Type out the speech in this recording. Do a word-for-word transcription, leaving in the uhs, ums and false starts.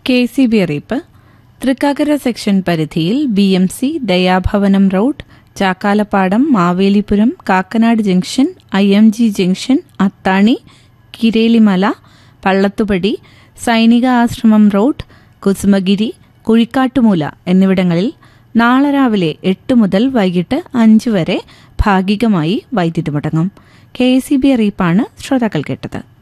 K C B അറിയിപ്പ്. Thrikkakara section പരിധിയിൽ B M C, ദയാഭവനം road, ചാക്കാലപ്പാടം, Mavelipuram, Kakkanad junction, I M G junction, അത്താണി, കിരേലിമല, പള്ളത്തുപടി, സൈനിക ആശ്രമം road, Kusumagiri, Kuzhikkattumoola എന്നിവിടങ്ങളിൽ നാളെ രാവിലെ എട്ട് മുതൽ വൈകിട്ട് അഞ്ച് വരെ ഭാഗികമായി വൈദ്യുതി മുടങ്ങും. കെ എസ് ഇ ബി അറിയിപ്പാണ് ശ്രോതാക്കൾ കേട്ടത്.